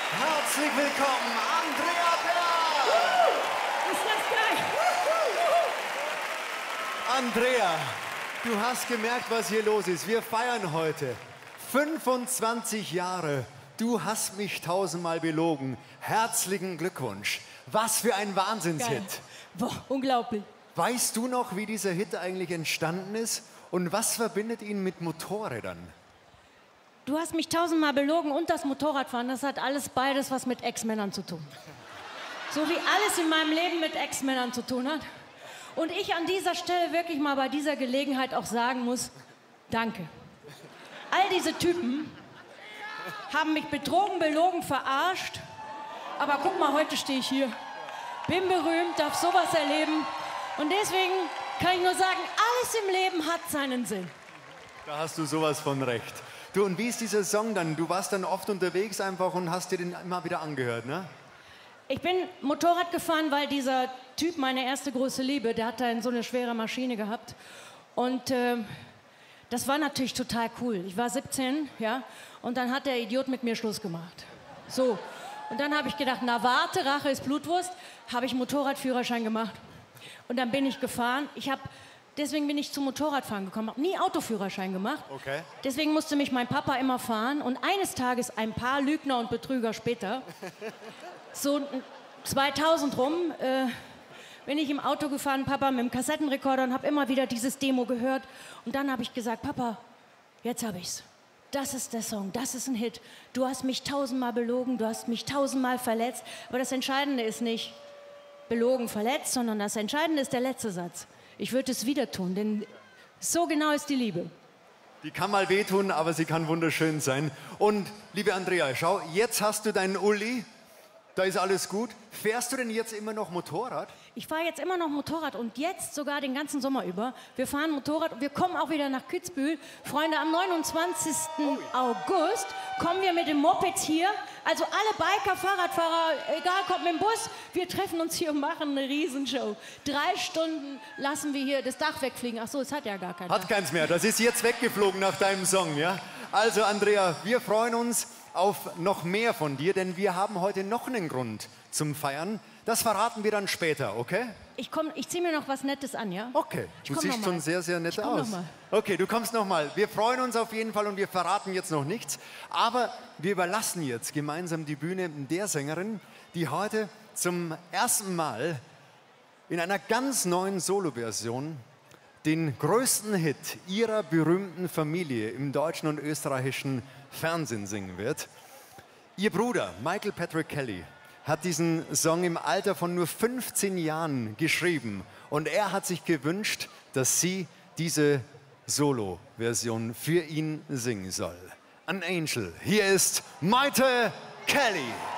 Herzlich willkommen, Andrea Berg! Ist das geil? Andrea, du hast gemerkt, was hier los ist. Wir feiern heute 25 Jahre. Du hast mich tausendmal belogen. Herzlichen Glückwunsch. Was für ein Wahnsinnshit. Geil. Boah, unglaublich. Weißt du noch, wie dieser Hit eigentlich entstanden ist? Und was verbindet ihn mit Motorrädern? Du hast mich tausendmal belogen und das Motorradfahren, das hat alles beides was mit Ex-Männern zu tun. So wie alles in meinem Leben mit Ex-Männern zu tun hat. Und ich an dieser Stelle wirklich mal bei dieser Gelegenheit auch sagen muss, danke. All diese Typen haben mich betrogen, belogen, verarscht. Aber guck mal, heute stehe ich hier. Bin berühmt, darf sowas erleben. Und deswegen kann ich nur sagen, alles im Leben hat seinen Sinn. Da hast du sowas von recht. Du, und wie ist dieser Song dann? Du warst dann oft unterwegs einfach und hast dir den immer wieder angehört, ne? Ich bin Motorrad gefahren, weil dieser Typ, meine erste große Liebe, der hat da so eine schwere Maschine gehabt. Und das war natürlich total cool. Ich war 17, ja, und dann hat der Idiot mit mir Schluss gemacht. So. Und dann habe ich gedacht, na warte, Rache ist Blutwurst, habe ich Motorradführerschein gemacht. Und dann bin ich gefahren. Deswegen bin ich zum Motorradfahren gekommen, habe nie Autoführerschein gemacht. Okay. Deswegen musste mich mein Papa immer fahren. Und eines Tages, ein paar Lügner und Betrüger später, so 2000 rum, bin ich im Auto gefahren, Papa mit dem Kassettenrekorder, und habe immer wieder dieses Demo gehört. Und dann habe ich gesagt, Papa, jetzt habe ich's. Das ist der Song, das ist ein Hit. Du hast mich tausendmal belogen, du hast mich tausendmal verletzt. Aber das Entscheidende ist nicht belogen, verletzt, sondern das Entscheidende ist der letzte Satz. Ich würde es wieder tun, denn so genau ist die Liebe. Die kann mal wehtun, aber sie kann wunderschön sein. Und, liebe Andrea, schau, jetzt hast du deinen Uli. Da ist alles gut. Fährst du denn jetzt immer noch Motorrad? Ich fahre jetzt immer noch Motorrad und jetzt sogar den ganzen Sommer über. Wir fahren Motorrad und wir kommen auch wieder nach Kitzbühel. Freunde, am 29. August kommen wir mit den Mopeds hier. Also alle Biker, Fahrradfahrer, egal, kommt mit dem Bus. Wir treffen uns hier und machen eine Riesenshow. 3 Stunden lassen wir hier das Dach wegfliegen. Ach so, es hat ja gar kein Dach. Hat keins mehr. Das ist jetzt weggeflogen nach deinem Song, ja? Also, Andrea, wir freuen uns auf noch mehr von dir, denn wir haben heute noch einen Grund zum Feiern. Das verraten wir dann später, okay? Ich ziehe mir noch was Nettes an, ja? Okay, du siehst schon sehr, sehr nett komm aus. noch mal. Okay, du kommst noch mal. Wir freuen uns auf jeden Fall und wir verraten jetzt noch nichts. Aber wir überlassen jetzt gemeinsam die Bühne der Sängerin, die heute zum ersten Mal in einer ganz neuen Soloversion den größten Hit ihrer berühmten Familie im deutschen und österreichischen Fernsehen singen wird. Ihr Bruder, Michael Patrick Kelly, hat diesen Song im Alter von nur 15 Jahren geschrieben. Und er hat sich gewünscht, dass sie diese Solo-Version für ihn singen soll. An Angel. Hier ist Maite Kelly.